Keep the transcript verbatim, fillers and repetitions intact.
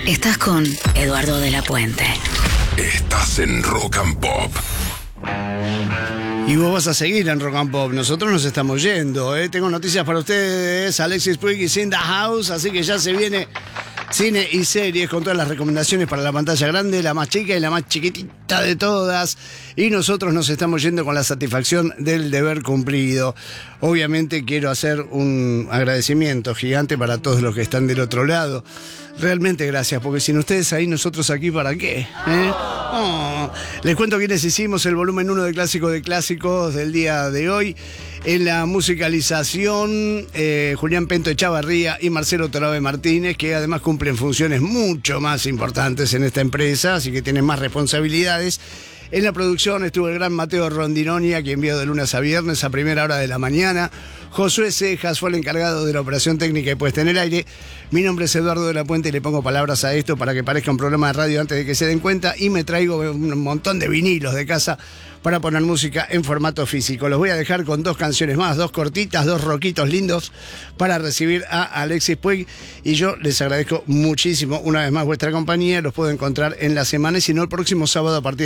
Estás con Eduardo de la Puente. Estás en Rock and Pop. Y vos vas a seguir en Rock and Pop. Nosotros nos estamos yendo, ¿eh? Tengo noticias para ustedes. Alexis Puig is in the house. Así que ya se viene cine y series con todas las recomendaciones para la pantalla grande, la más chica y la más chiquitita de todas. Y nosotros nos estamos yendo con la satisfacción del deber cumplido. Obviamente quiero hacer un agradecimiento gigante para todos los que están del otro lado. Realmente gracias, porque sin ustedes ahí, nosotros aquí, ¿para qué? ¿Eh? Oh. Les cuento quiénes hicimos el volumen uno de Clásico de Clásicos del día de hoy. En la musicalización, eh, Julián Pento Echavarría y Marcelo Torabe Martínez, que además cumplen funciones mucho más importantes en esta empresa, así que tienen más responsabilidades. En la producción estuvo el gran Mateo Rondinoni, a quien envió de lunes a viernes a primera hora de la mañana. Josué Cejas fue el encargado de la operación técnica y puesta en el aire. Mi nombre es Eduardo de la Puente y le pongo palabras a esto para que parezca un programa de radio antes de que se den cuenta. Y me traigo un montón de vinilos de casa para poner música en formato físico. Los voy a dejar con dos canciones más, dos cortitas, dos roquitos lindos para recibir a Alexis Puig. Y yo les agradezco muchísimo una vez más vuestra compañía. Los puedo encontrar en la semana y si no el próximo sábado a partir